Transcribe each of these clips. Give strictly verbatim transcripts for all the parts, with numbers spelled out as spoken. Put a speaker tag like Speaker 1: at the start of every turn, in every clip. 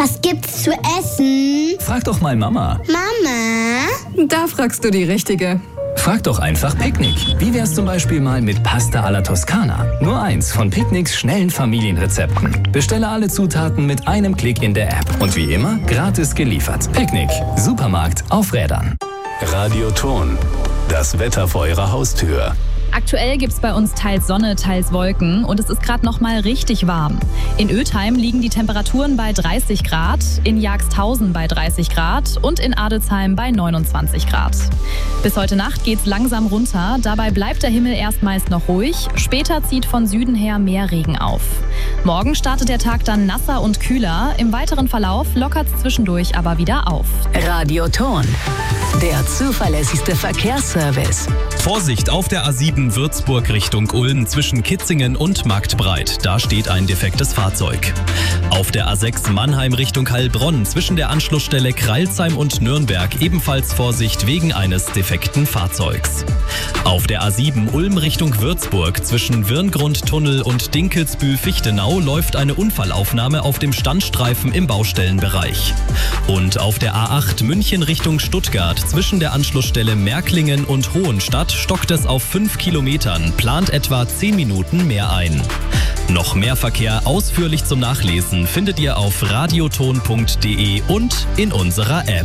Speaker 1: Was gibt's zu essen?
Speaker 2: Frag doch mal Mama.
Speaker 1: Mama?
Speaker 3: Da fragst du die Richtige.
Speaker 2: Frag doch einfach Picknick. Wie wär's zum Beispiel mal mit Pasta alla Toskana? Nur eins von Picknicks schnellen Familienrezepten. Bestelle alle Zutaten mit einem Klick in der App. Und wie immer, gratis geliefert. Picknick. Supermarkt auf Rädern.
Speaker 4: Radioton. Das Wetter vor Ihrer Haustür.
Speaker 5: Aktuell gibt es bei uns teils Sonne, teils Wolken und es ist gerade noch mal richtig warm. In Ötheim liegen die Temperaturen bei dreißig Grad, in Jagdshausen bei dreißig Grad und in Adelsheim bei neunundzwanzig Grad. Bis heute Nacht geht's langsam runter, dabei bleibt der Himmel erst meist noch ruhig, später zieht von Süden her mehr Regen auf. Morgen startet der Tag dann nasser und kühler, im weiteren Verlauf lockert's zwischendurch aber wieder auf.
Speaker 6: Radioton, der zuverlässigste Verkehrsservice.
Speaker 7: Vorsicht auf der A sieben Würzburg Richtung Ulm zwischen Kitzingen und Marktbreit. Da steht ein defektes Fahrzeug. Auf der A sechs Mannheim Richtung Heilbronn zwischen der Anschlussstelle Kreilsheim und Nürnberg ebenfalls Vorsicht wegen eines defekten Fahrzeugs. Auf der A sieben Ulm Richtung Würzburg zwischen Wirngrundtunnel und Dinkelsbühl-Fichtenau läuft eine Unfallaufnahme auf dem Standstreifen im Baustellenbereich. Und auf der A acht München Richtung Stuttgart zwischen der Anschlussstelle Märklingen und Hohenstadt stockt es auf fünf Kilometern, plant etwa zehn Minuten mehr ein. Noch mehr Verkehr ausführlich zum Nachlesen findet ihr auf radioton punkt de und in unserer App.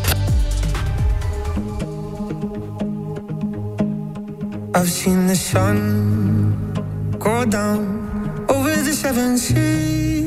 Speaker 8: I've seen the sun go down over the seven seas.